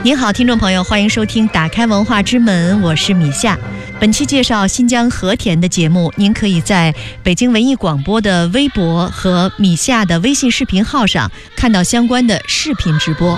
您好，听众朋友，欢迎收听《打开文化之门》，我是米夏。本期介绍新疆和田的节目，您可以在北京文艺广播的微博和米夏的微信视频号上看到相关的视频直播。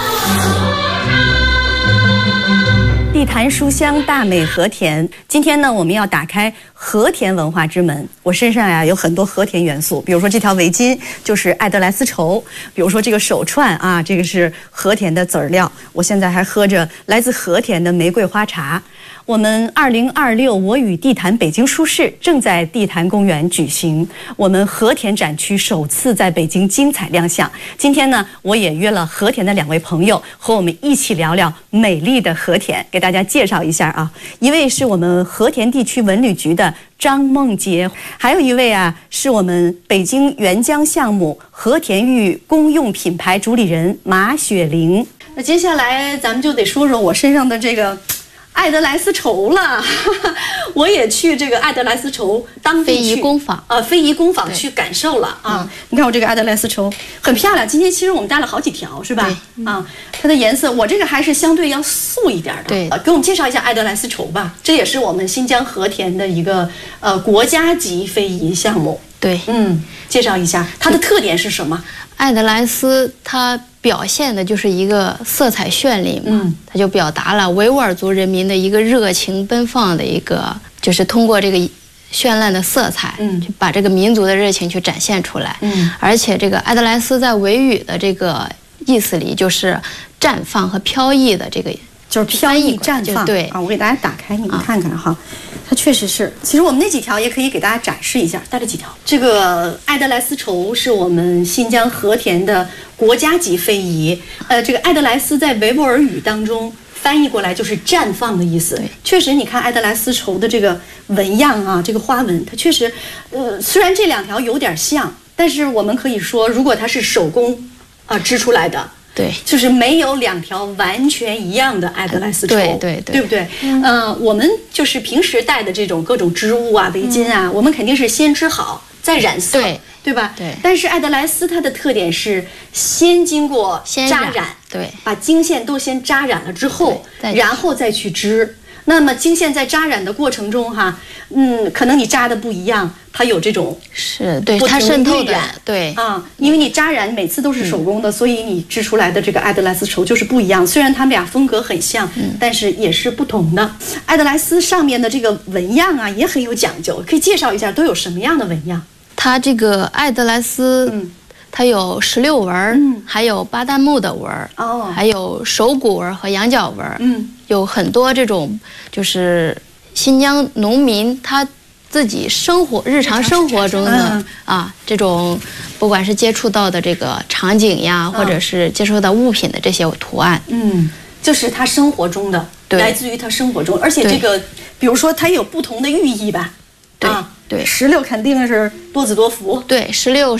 地坛书香，大美和田。今天呢，我们要打开和田文化之门。我身上呀有很多和田元素，比如说这条围巾就是爱德莱丝绸，比如说这个手串啊，这个是和田的籽儿料。我现在还喝着来自和田的玫瑰花茶。我们2026我与地坛北京书市正在地坛公园举行，我们和田展区首次在北京精彩亮相。今天呢，我也约了和田的2位朋友，和我们一起聊聊美丽的和田，给大家介绍一下啊。一位是我们和田地区文旅局的张梦洁，还有一位啊是我们北京沅江项目和田玉公用品牌主理人马雪玲。那接下来咱们就得说说我身上的这个爱德莱丝绸了，我也去这个爱德莱丝绸当地去非遗工坊非遗工坊去感受了啊。你看我这个爱德莱丝绸很漂亮，今天其实我们带了好几条，是吧？啊，它的颜色我这个还是相对要素一点的。对，给我们介绍一下爱德莱丝绸吧。这也是我们新疆和田的一个国家级非遗项目。 对， 介绍一下它的特点是什么？ 爱德莱丝它表现的就是一个色彩绚丽嘛，它就表达了维吾尔族人民的一个热情奔放的一个，就是通过这个绚烂的色彩，去把这个民族的热情去展现出来。而且这个爱德莱丝在维语的这个意思里，就是绽放和飘逸的这个， 就是飘逸绽放。 对啊，我给大家打开，你们看看哈。它确实是，其实我们那几条也可以给大家展示一下，带了几条。这个爱德莱丝绸是我们新疆和田的国家级非遗。这个爱德莱丝在维吾尔语当中翻译过来就是绽放的意思。确实，你看爱德莱丝绸的这个纹样啊，这个花纹，它确实，虽然这2条有点像，但是我们可以说，如果它是手工织出来的。 对， 就是没有2条完全一样的爱德莱丝绸，对不对？我们就是平时戴的这种各种织物啊、围巾啊，我们肯定是先织好再染色，对吧？对。但是爱德莱丝它的特点是先经过扎染，对，把经线都先扎染了之后，然后再去织。那么经线在扎染的过程中哈，可能你扎的不一样，它有这种对它渗透的，对啊，因为你扎染每次都是手工的，所以你织出来的这个爱德莱丝绸就是不一样。虽然它们俩风格很像，但是也是不同的。爱德莱丝上面的这个纹样啊也很有讲究，可以介绍一下都有什么样的纹样？ 它这个爱德莱丝，它有16纹，还有巴旦木的纹，还有手骨纹和羊角纹，有很多这种就是新疆农民他自己日常生活中的这种，不管是接触到的这个场景呀，或者是接触到物品的这些图案， 就是他生活中的，来自于他生活中，而且这个，比如说它有不同的寓意吧，对，16肯定是多子多福， 对，16